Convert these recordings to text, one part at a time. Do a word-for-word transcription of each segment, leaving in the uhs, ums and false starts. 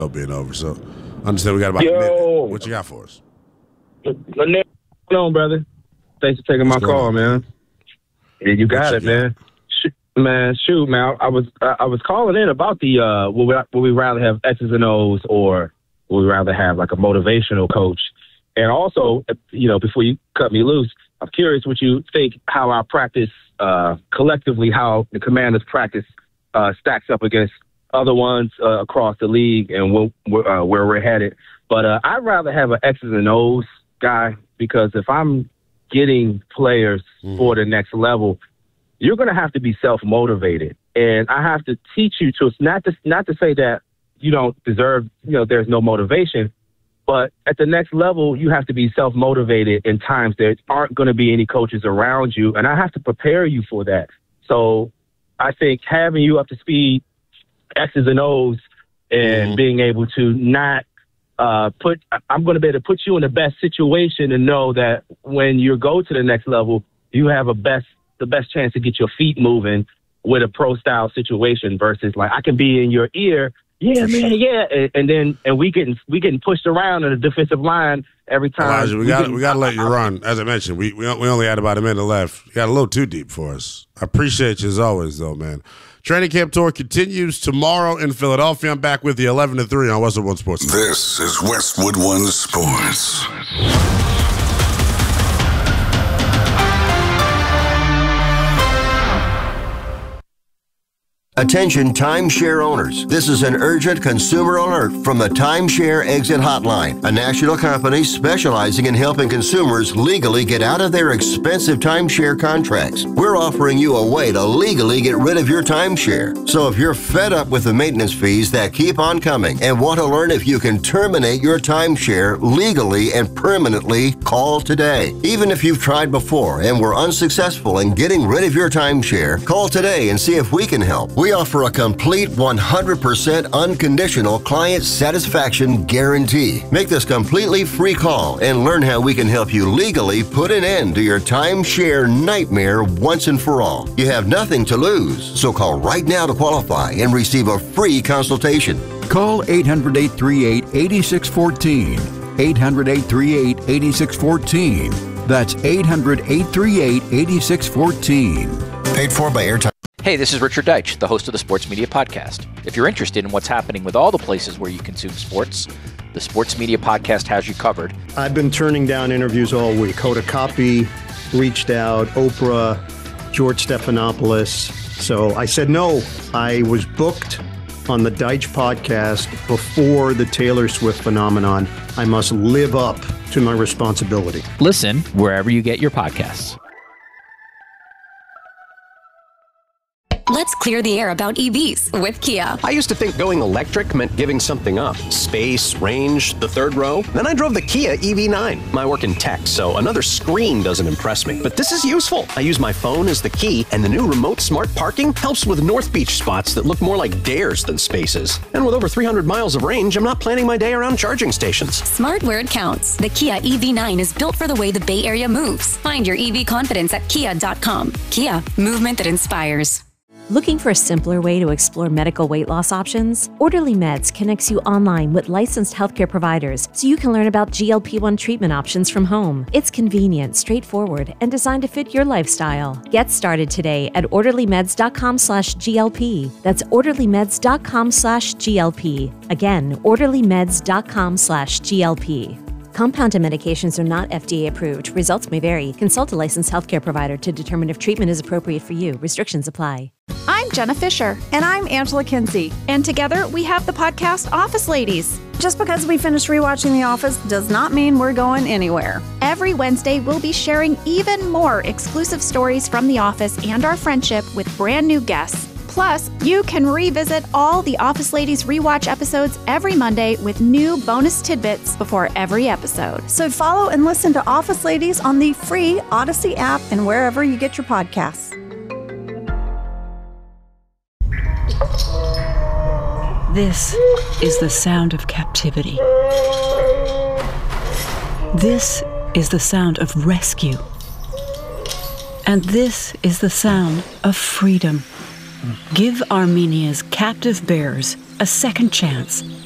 being over. So understand we got about Yo. a minute. What you got for us? What's going on, brother? Thanks for taking What's my going call, on? man. Yeah, you got What it, you got? man. Shoot, man, shoot, man. I was I I was calling in about the uh, would we, would we rather have X's and O's or would we rather have like a motivational coach? And also, you know, before you cut me loose, I'm curious what you think how our practice uh, collectively, how the Commanders practice uh, stacks up against other ones uh, across the league and wh- wh- uh, where we're headed. But uh, I'd rather have an X's and O's guy because if I'm getting players Mm. for the next level, you're going to have to be self-motivated. And I have to teach you to, not to, not to say that you don't deserve, you know, there's no motivation, but at the next level, you have to be self-motivated in times there aren't going to be any coaches around you. And I have to prepare you for that. So I think having you up to speed, X's and O's, and Mhm. being able to not uh, put, I'm going to be able to put you in the best situation and know that when you go to the next level, you have a best, the best chance to get your feet moving with a pro style situation versus like, I can be in your ear. Yeah, man. Yeah. And, and then, and we getting, we getting pushed around in the defensive line every time. Elijah, we got getting- we got to let you run. As I mentioned, we, we we only had about a minute left. You got a little too deep for us. I appreciate you as always, though, man. Training camp tour continues tomorrow in Philadelphia. I'm back with you eleven to three on Westwood One Sports. This is Westwood One Sports. Attention timeshare owners. This is an urgent consumer alert from the Timeshare Exit Hotline, a national company specializing in helping consumers legally get out of their expensive timeshare contracts. We're offering you a way to legally get rid of your timeshare. So if you're fed up with the maintenance fees that keep on coming and want to learn if you can terminate your timeshare legally and permanently, call today. Even if you've tried before and were unsuccessful in getting rid of your timeshare, call today and see if we can help. We offer a complete one hundred percent unconditional client satisfaction guarantee. Make this completely free call and learn how we can help you legally put an end to your timeshare nightmare once and for all. You have nothing to lose, so call right now to qualify and receive a free consultation. Call eight hundred, eight three eight, eight six one four. eight hundred, eight three eight, eight six one four. That's eight hundred, eight three eight, eight six one four. Paid for by Airtime. Hey, this is Richard Deitch, the host of the Sports Media Podcast. If you're interested in what's happening with all the places where you consume sports, the Sports Media Podcast has you covered. I've been turning down interviews all week. Hoda Kotb reached out, Oprah, George Stephanopoulos. So I said no. I was booked on the Deitch podcast before the Taylor Swift phenomenon. I must live up to my responsibility. Listen wherever you get your podcasts. Let's clear the air about E Vs with Kia. I used to think going electric meant giving something up. Space, range, the third row. Then I drove the Kia E V nine. I work in tech, so another screen doesn't impress me. But this is useful. I use my phone as the key, and the new remote smart parking helps with North Beach spots that look more like dares than spaces. And with over three hundred miles of range, I'm not planning my day around charging stations. Smart where it counts. The Kia E V nine is built for the way the Bay Area moves. Find your E V confidence at kia dot com. Kia, movement that inspires. Looking for a simpler way to explore medical weight loss options? Orderly Meds connects you online with licensed healthcare providers so you can learn about G L P one treatment options from home. It's convenient, straightforward, and designed to fit your lifestyle. Get started today at orderly meds dot com slash G L P. That's orderly meds dot com slash G L P. Again, orderly meds dot com slash G L P. Compounded medications are not F D A approved. Results may vary. Consult a licensed healthcare provider to determine if treatment is appropriate for you. Restrictions apply. I'm Jenna Fisher. And I'm Angela Kinsey. And together we have the podcast Office Ladies. Just because we finished rewatching The Office does not mean we're going anywhere. Every Wednesday, we'll be sharing even more exclusive stories from The Office and our friendship with brand new guests. Plus, you can revisit all the Office Ladies rewatch episodes every Monday with new bonus tidbits before every episode. So follow and listen to Office Ladies on the free Odyssey app and wherever you get your podcasts. This is the sound of captivity. This is the sound of rescue. And this is the sound of freedom. Give Armenia's captive bearers a second chance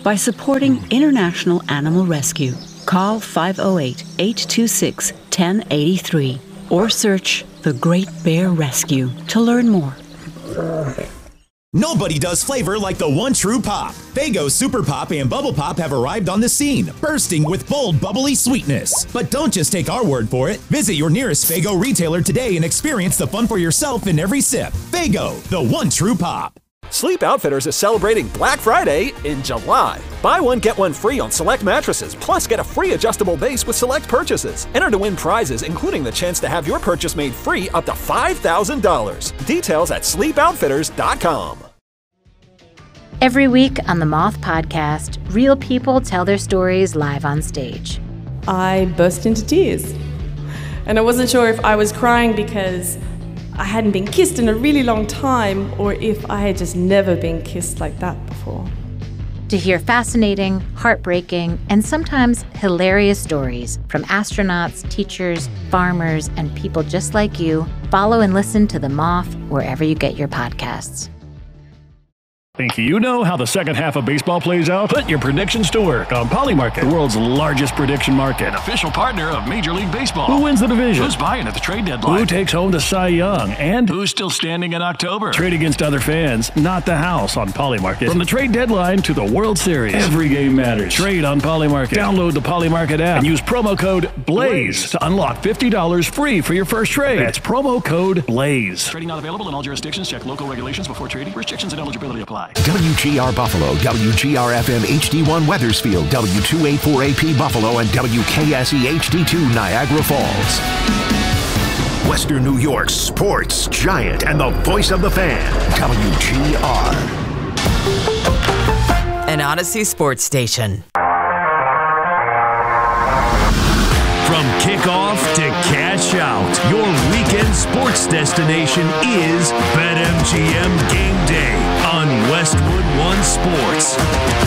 by supporting International Animal Rescue. Call five oh eight, eight two six, one oh eight three or search The Great Bear Rescue to learn more. Nobody does flavor like the one true pop. Faygo Super Pop and Bubble Pop have arrived on the scene, bursting with bold, bubbly sweetness. But don't just take our word for it. Visit your nearest Faygo retailer today and experience the fun for yourself in every sip. Faygo, the one true pop. Sleep Outfitters is celebrating Black Friday in July. Buy one, get one free on select mattresses, plus get a free adjustable base with select purchases. Enter to win prizes, including the chance to have your purchase made free up to five thousand dollars. Details at sleep outfitters dot com. Every week on the Moth Podcast, real people tell their stories live on stage. I burst into tears. And I wasn't sure if I was crying because I hadn't been kissed in a really long time, or if I had just never been kissed like that before. To hear fascinating, heartbreaking, and sometimes hilarious stories from astronauts, teachers, farmers, and people just like you, follow and listen to The Moth wherever you get your podcasts. Think you know how the second half of baseball plays out? Put your predictions to work on Polymarket, the world's largest prediction market. An official partner of Major League Baseball. Who wins the division? Who's buying at the trade deadline? Who takes home the Cy Young? And who's still standing in October? Trade against other fans, not the house on Polymarket. From the trade deadline to the World Series, every game matters. Trade on Polymarket. Download the Polymarket app and use promo code BLAZE to unlock fifty dollars free for your first trade. That's promo code BLAZE. Trading not available in all jurisdictions. Check local regulations before trading. Restrictions and eligibility apply. W G R Buffalo, W G R F M H D one Wethersfield, W two eighty-four A P Buffalo, and W K S E H D two Niagara Falls. Western New York's sports giant and the voice of the fan, W G R. An Odyssey sports station. From kickoff to cash out, your weekend sports destination is BetMGM Game Day on Westwood One Sports.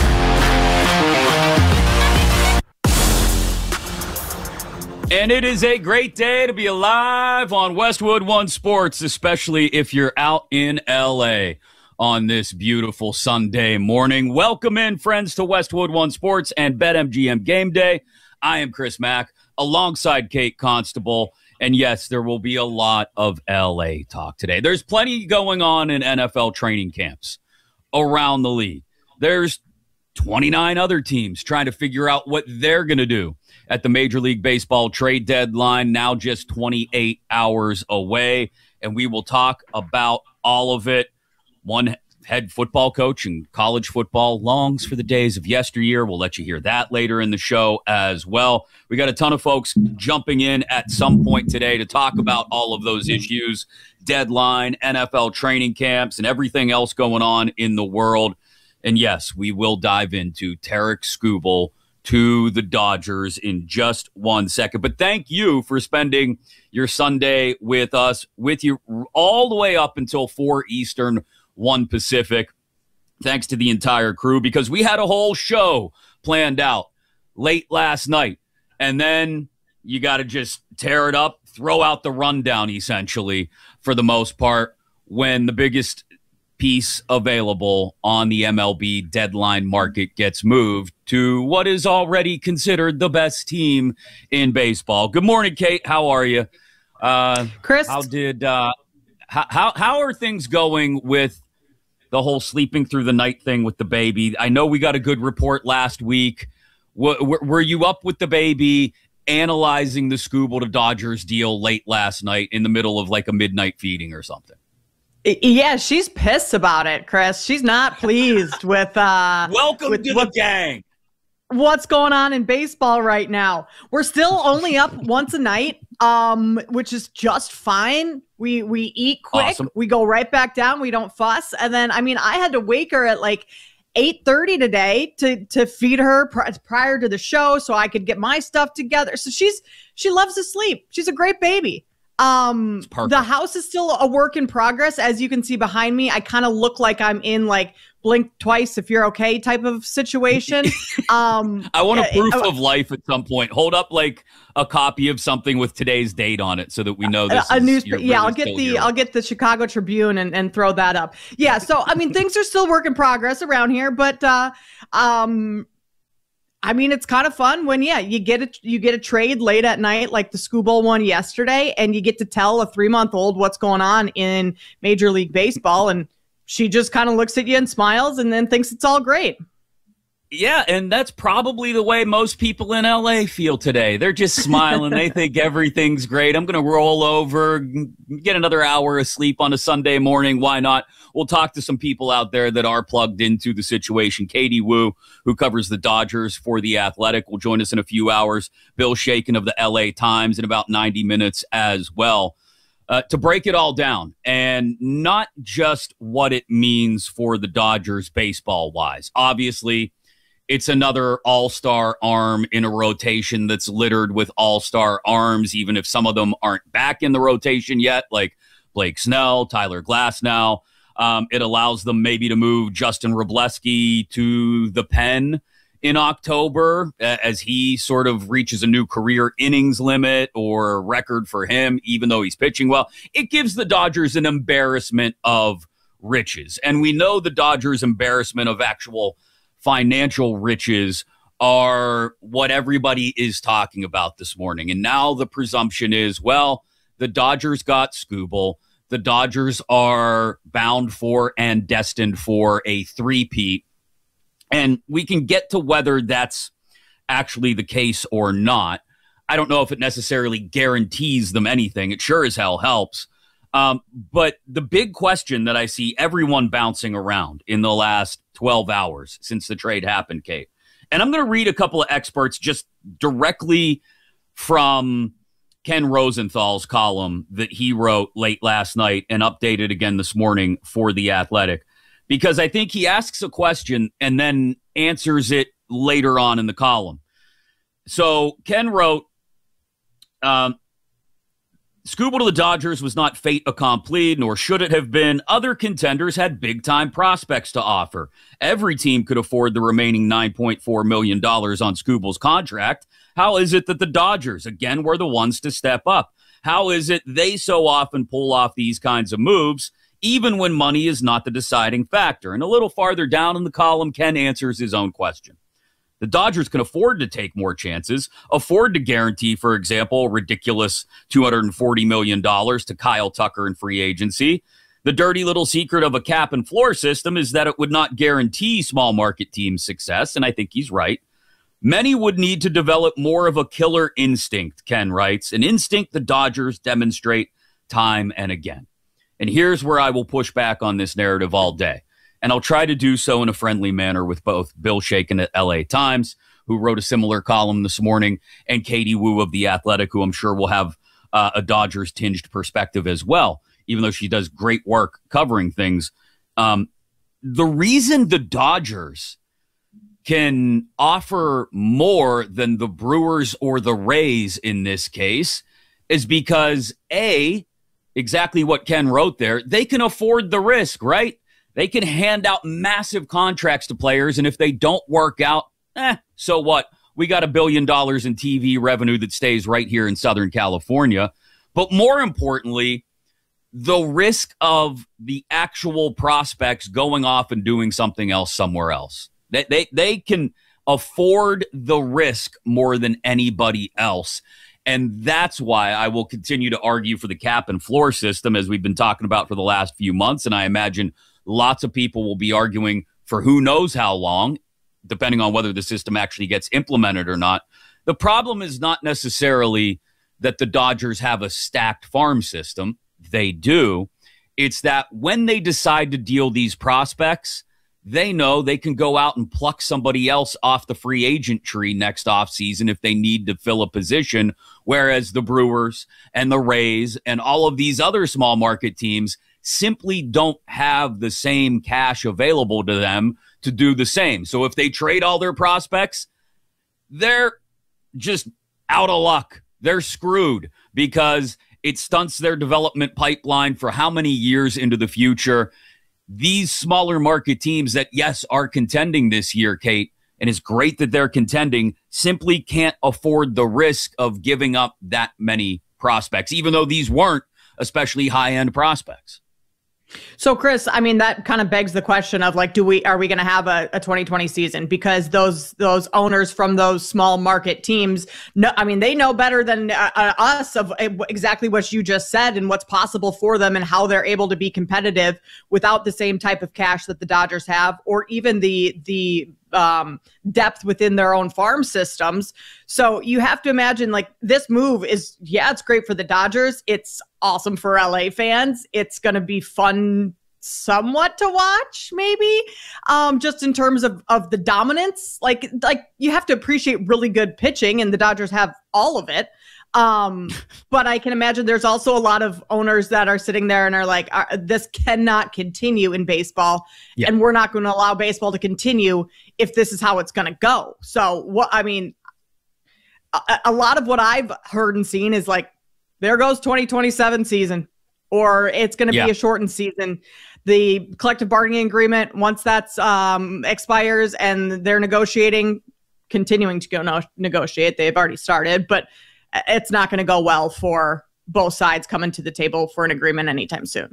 And it is a great day to be alive on Westwood One Sports, especially if you're out in L A on this beautiful Sunday morning. Welcome in, friends, to Westwood One Sports and BetMGM Game Day. I am Chris Mack, alongside Kate Constable. And yes, there will be a lot of L A talk today. There's plenty going on in N F L training camps around the league. There's twenty-nine other teams trying to figure out what they're going to do at the Major League Baseball trade deadline, now just twenty-eight hours away. And we will talk about all of it. One head football coach in college football longs for the days of yesteryear. We'll let you hear that later in the show as well. We got a ton of folks jumping in at some point today to talk about all of those issues, deadline, N F L training camps, and everything else going on in the world. And yes, we will dive into Tarik Skubal to the Dodgers in just one second. But thank you for spending your Sunday with us, with you all the way up until four Eastern, one Pacific. Thanks to the entire crew, because we had a whole show planned out late last night. And then you got to just tear it up, throw out the rundown, essentially, for the most part, when the biggest piece available on the M L B deadline market gets moved to what is already considered the best team in baseball. Good morning, Kate. How are you? Uh, Chris? How did uh, how, how how are things going with the whole sleeping through the night thing with the baby? I know we got a good report last week. W- were you up with the baby analyzing the Skubal to Dodgers deal late last night in the middle of like a midnight feeding or something? Yeah, she's pissed about it, Chris. She's not pleased with uh Welcome with to what, the gang. What's going on in baseball right now? We're still only up once a night, um, which is just fine. We we eat quick, Awesome. We go right back down, we don't fuss. And then I mean, I had to wake her at like eight thirty today to to feed her pr- prior to the show so I could get my stuff together. So she's she loves to sleep. She's a great baby. Um, the house is still a work in progress. As you can see behind me, I kind of look like I'm in like blink twice if you're okay type of situation. Um, I want a proof uh, of life at some point. Hold up like a copy of something with today's date on it so that we know this a, a is news. you're Yeah, really I'll get still the here. I'll get the Chicago Tribune and, and throw that up. Yeah, so I mean things are still work in progress around here, but uh, um. I mean, it's kind of fun when, yeah, you get a, you get a trade late at night, like the Scooble one yesterday, and you get to tell a three-month-old what's going on in Major League Baseball, and she just kind of looks at you and smiles and then thinks it's all great. Yeah, and that's probably the way most people in L A feel today. They're just smiling. They think everything's great. I'm going to roll over, get another hour of sleep on a Sunday morning. Why not? We'll talk to some people out there that are plugged into the situation. Katie Woo, who covers the Dodgers for The Athletic, will join us in a few hours. Bill Shaken of the L A Times in about ninety minutes as well. Uh, to break it all down, and not just what it means for the Dodgers baseball-wise. Obviously, it's another all-star arm in a rotation that's littered with all-star arms, even if some of them aren't back in the rotation yet, like Blake Snell, Tyler Glasnow. Um, it allows them maybe to move Justin Wrobleski to the pen in October as he sort of reaches a new career innings limit or record for him, even though he's pitching well. It gives the Dodgers an embarrassment of riches. And we know the Dodgers' embarrassment of actual financial riches are what everybody is talking about this morning. And now the presumption is, well, the Dodgers got Scooble. The Dodgers are bound for and destined for a three-peat. And we can get to whether that's actually the case or not. I don't know if it necessarily guarantees them anything. It sure as hell helps. Um, but the big question that I see everyone bouncing around in the last twelve hours since the trade happened, Kate, and I'm going to read a couple of experts just directly from Ken Rosenthal's column that he wrote late last night and updated again this morning for The Athletic, because I think he asks a question and then answers it later on in the column. So Ken wrote, um, Scooble to the Dodgers was not fait accompli, nor should it have been. Other contenders had big-time prospects to offer. Every team could afford the remaining nine point four million dollars on Scooble's contract. How is it that the Dodgers, again, were the ones to step up? How is it they so often pull off these kinds of moves, even when money is not the deciding factor? And a little farther down in the column, Ken answers his own question. The Dodgers can afford to take more chances, afford to guarantee, for example, a ridiculous two hundred forty million dollars to Kyle Tucker in free agency. The dirty little secret of a cap and floor system is that it would not guarantee small market teams success, and I think he's right. Many would need to develop more of a killer instinct, Ken writes, an instinct the Dodgers demonstrate time and again. And here's where I will push back on this narrative all day. And I'll try to do so in a friendly manner with both Bill Shaken at L A Times, who wrote a similar column this morning, and Katie Woo of The Athletic, who I'm sure will have uh, a Dodgers-tinged perspective as well, even though she does great work covering things. Um, the reason the Dodgers can offer more than the Brewers or the Rays in this case is because, A, exactly what Ken wrote there, they can afford the risk, right? They can hand out massive contracts to players, and if they don't work out, eh, so what? We got a billion dollars in T V revenue that stays right here in Southern California. But more importantly, the risk of the actual prospects going off and doing something else somewhere else. They, they, they can afford the risk more than anybody else. And that's why I will continue to argue for the cap and floor system, as we've been talking about for the last few months. And I imagine lots of people will be arguing for who knows how long, depending on whether the system actually gets implemented or not. The problem is not necessarily that the Dodgers have a stacked farm system. They do. It's that when they decide to deal these prospects, they know they can go out and pluck somebody else off the free agent tree next offseason if they need to fill a position, whereas the Brewers and the Rays and all of these other small market teams simply don't have the same cash available to them to do the same. So if they trade all their prospects, they're just out of luck. They're screwed because It stunts their development pipeline for how many years into the future. These smaller market teams that, yes, are contending this year, Kate, and it's great that they're contending, simply can't afford the risk of giving up that many prospects, even though these weren't especially high-end prospects. So, Chris, I mean, that kind of begs the question of like, do we are we going to have a, a twenty twenty season? Because those those owners from those small market teams, no, I mean, they know better than uh, uh, us of exactly what you just said and what's possible for them and how they're able to be competitive without the same type of cash that the Dodgers have, or even the the um, depth within their own farm systems. So you have to imagine like this move is, yeah, it's great for the Dodgers. It's awesome for L A fans. It's going to be fun somewhat to watch, maybe, um, just in terms of, of the dominance. Like, like you have to appreciate really good pitching, and the Dodgers have all of it. Um, but I can imagine there's also a lot of owners that are sitting there and are like, this cannot continue in baseball. Yeah. And we're not going to allow baseball to continue if this is how it's going to go. So what, I mean, a, a lot of what I've heard and seen is like, there goes twenty twenty-seven season, or it's going to yeah. be a shortened season. The collective bargaining agreement, once that's um, expires and they're negotiating, continuing to go no- negotiate, they've already started, but it's not going to go well for both sides coming to the table for an agreement anytime soon.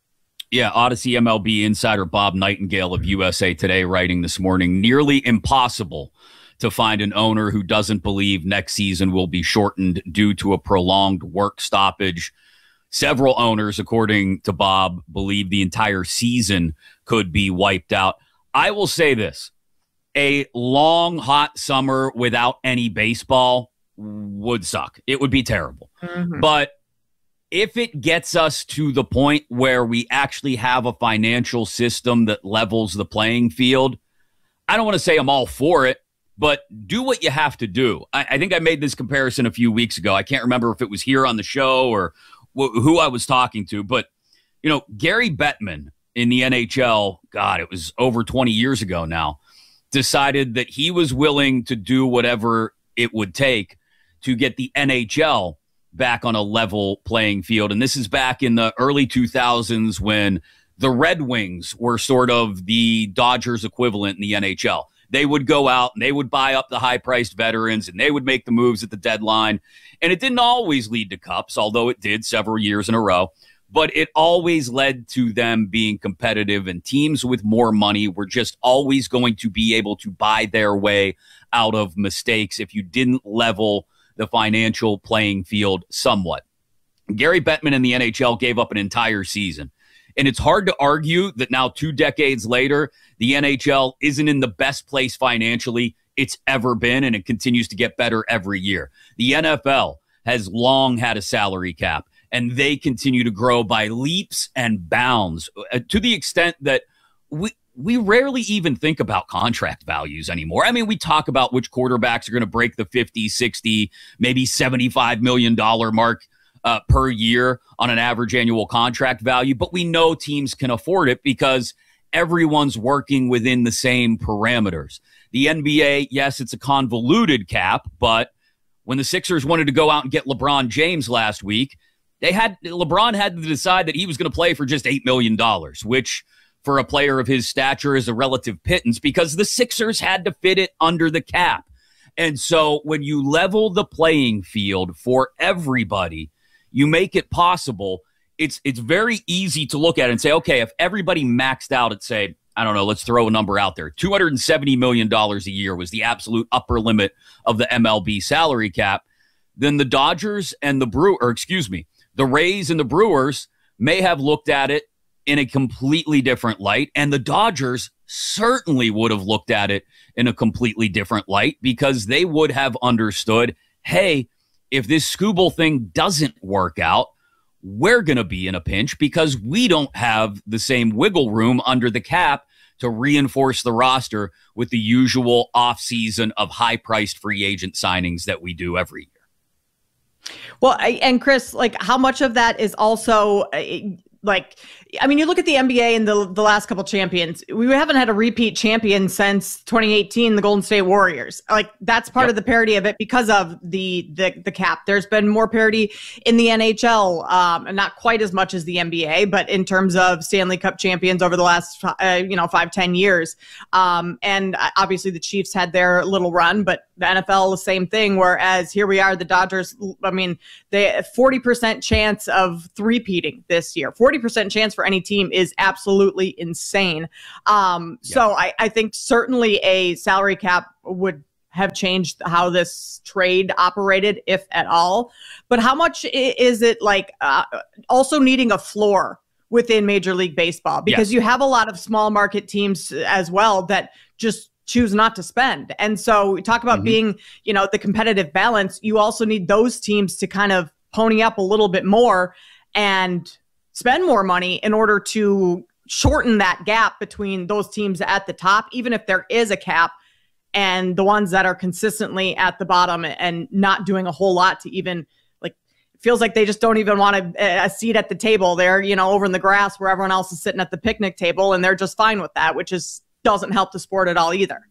Yeah, Odyssey M L B insider Bob Nightingale of U S A Today writing this morning, nearly impossible to find an owner who doesn't believe next season will be shortened due to a prolonged work stoppage. Several owners, according to Bob, believe the entire season could be wiped out. I will say this, a long, hot summer without any baseball would suck. It would be terrible. Mm-hmm. But if it gets us to the point where we actually have a financial system that levels the playing field, I don't want to say I'm all for it, but do what you have to do. I, I think I made this comparison a few weeks ago. I can't remember if it was here on the show or wh- who I was talking to, but you know, Gary Bettman in the N H L, God, it was over twenty years ago now, decided that he was willing to do whatever it would take to get the N H L back on a level playing field. And this is back in the early two thousands when the Red Wings were sort of the Dodgers equivalent in the N H L. They would go out and they would buy up the high-priced veterans and they would make the moves at the deadline. And it didn't always lead to cups, although it did several years in a row. But it always led to them being competitive, and teams with more money were just always going to be able to buy their way out of mistakes if you didn't level the financial playing field somewhat. Gary Bettman in the N H L gave up an entire season. And it's hard to argue that now two decades later, the N H L isn't in the best place financially it's ever been, and it continues to get better every year. The N F L has long had a salary cap, and they continue to grow by leaps and bounds uh, to the extent that we we rarely even think about contract values anymore. I mean, we talk about which quarterbacks are going to break the fifty, sixty, maybe seventy-five million dollars mark uh, per year on an average annual contract value, but we know teams can afford it because everyone's working within the same parameters. The N B A, yes, it's a convoluted cap, but when the Sixers wanted to go out and get LeBron James last week, they had LeBron had to decide that he was going to play for just eight million dollars, which for a player of his stature is a relative pittance because the Sixers had to fit it under the cap. And so when you level the playing field for everybody, you make it possible. It's it's very easy to look at it and say, okay, if everybody maxed out at, say, I don't know, let's throw a number out there, two hundred seventy million dollars a year was the absolute upper limit of the M L B salary cap, then the Dodgers and the Brew, or excuse me, the Rays and the Brewers may have looked at it in a completely different light, and the Dodgers certainly would have looked at it in a completely different light because they would have understood, hey, if this Skubal thing doesn't work out, we're going to be in a pinch because we don't have the same wiggle room under the cap to reinforce the roster with the usual offseason of high-priced free agent signings that we do every year. Well, I, and Chris, like how much of that is also uh, like, I mean, you look at the N B A and the the last couple champions, we haven't had a repeat champion since twenty eighteen, the Golden State Warriors. Like, that's part yep. of the parity of it because of the, the, the cap. There's been more parity in the N H L, um, and not quite as much as the N B A, but in terms of Stanley Cup champions over the last, uh, you know, five, ten years. Um, and obviously the Chiefs had their little run, but the N F L, the same thing, whereas here we are, the Dodgers, I mean, they forty percent chance of three-peating this year. forty percent chance for any team is absolutely insane. Um, yeah. So I, I think certainly a salary cap would have changed how this trade operated, if at all. But how much is it like uh, also needing a floor within Major League Baseball? Because yes. you have a lot of small market teams as well that just choose not to spend. And so we talk about mm-hmm. being, you know, the competitive balance. You also need those teams to kind of pony up a little bit more and spend more money in order to shorten that gap between those teams at the top, even if there is a cap, and the ones that are consistently at the bottom and not doing a whole lot to even, like, it feels like they just don't even want a, a seat at the table. They're, you know, over in the grass where everyone else is sitting at the picnic table, and they're just fine with that, which is doesn't help the sport at all either.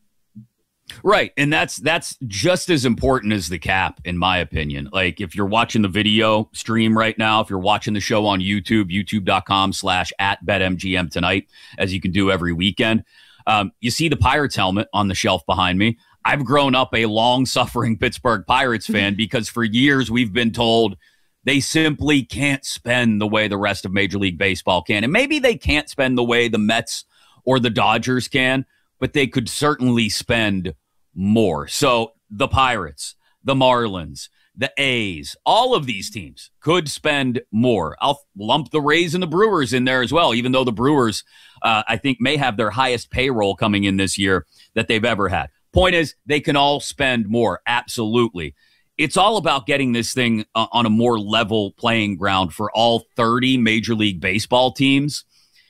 Right. And that's that's just as important as the cap, in my opinion. Like, if you're watching the video stream right now, if you're watching the show on YouTube, youtube.com slash at BetMGM tonight, as you can do every weekend, um, you see the Pirates helmet on the shelf behind me. I've grown up a long-suffering Pittsburgh Pirates fan because for years we've been told they simply can't spend the way the rest of Major League Baseball can. And maybe they can't spend the way the Mets or the Dodgers can, but they could certainly spend more. So the Pirates, the Marlins, the A's, all of these teams could spend more. I'll lump the Rays and the Brewers in there as well, even though the Brewers, uh, I think, may have their highest payroll coming in this year that they've ever had. Point is, they can all spend more. Absolutely. It's all about getting this thing uh, on a more level playing ground for all thirty Major League Baseball teams.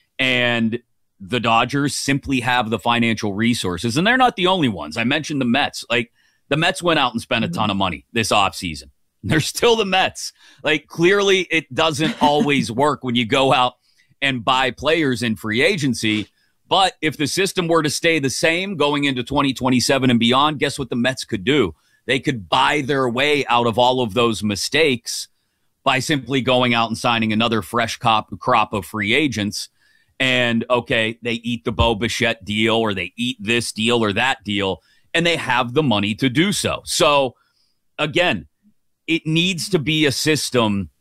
And the Dodgers simply have the financial resources, and they're not the only ones. I mentioned the Mets. Like, the Mets went out and spent a ton of money this offseason. They're still the Mets. Like, clearly it doesn't always work when you go out and buy players in free agency. But if the system were to stay the same going into twenty twenty-seven and beyond, guess what the Mets could do? They could buy their way out of all of those mistakes by simply going out and signing another fresh crop, crop of free agents. And, okay, they eat the Bo Bichette deal, or they eat this deal or that deal, and they have the money to do so. So, again, it needs to be a system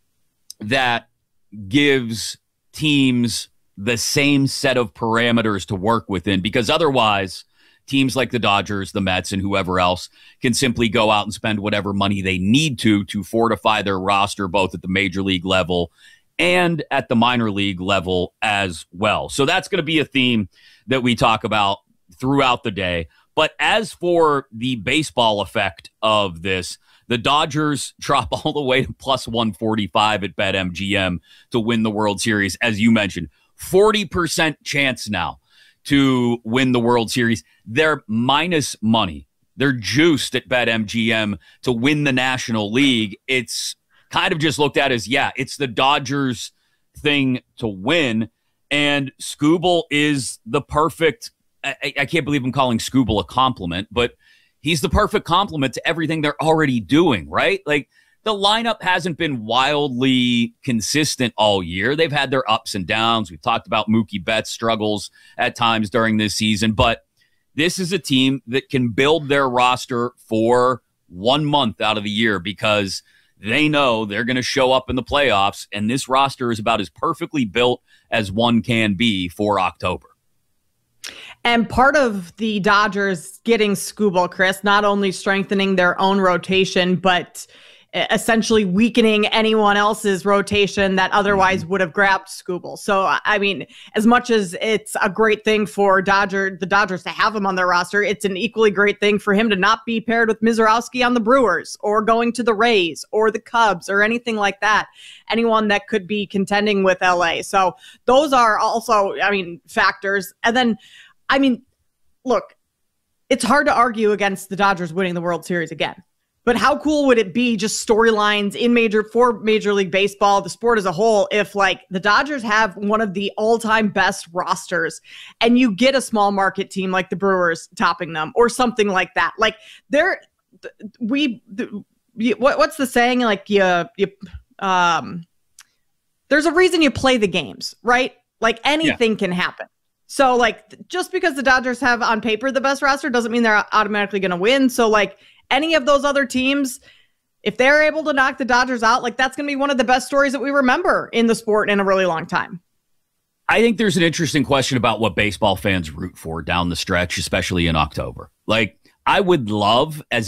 that gives teams the same set of parameters to work within, because otherwise teams like the Dodgers, the Mets, and whoever else can simply go out and spend whatever money they need to to fortify their roster, both at the major league level and at the minor league level as well. So that's going to be a theme that we talk about throughout the day. But as for the baseball effect of this, the Dodgers drop all the way to plus one forty-five at BetMGM to win the World Series. As you mentioned, forty percent chance now to win the World Series. They're minus money. They're juiced at BetMGM to win the National League. It's kind of just looked at as, yeah, it's the Dodgers thing to win. And Skubal is the perfect, I, I can't believe I'm calling Skubal a compliment, but he's the perfect complement to everything they're already doing, right? Like, the lineup hasn't been wildly consistent all year. They've had their ups and downs. We've talked about Mookie Betts' struggles at times during this season, but this is a team that can build their roster for one month out of the year because they know they're going to show up in the playoffs, and this roster is about as perfectly built as one can be for October. And part of the Dodgers getting Skubal, Chris, not only strengthening their own rotation, but essentially weakening anyone else's rotation that otherwise would have grabbed Skubal. So, I mean, as much as it's a great thing for Dodger, the Dodgers to have him on their roster, it's an equally great thing for him to not be paired with Mizorowski on the Brewers or going to the Rays or the Cubs or anything like that. Anyone that could be contending with L A. So those are also, I mean, factors. And then, I mean, look, it's hard to argue against the Dodgers winning the World Series again. But how cool would it be, just storylines in major for Major League Baseball, the sport as a whole, if like the Dodgers have one of the all-time best rosters and you get a small market team like the Brewers topping them or something like that. Like they're we what what's the saying? Like you you um there's a reason you play the games, right? Like anything yeah. can happen. So like just because the Dodgers have on paper the best roster doesn't mean they're automatically going to win. So like any of those other teams, if they're able to knock the Dodgers out, like that's going to be one of the best stories that we remember in the sport in a really long time. I think there's an interesting question about what baseball fans root for down the stretch, especially in October. Like I would love, as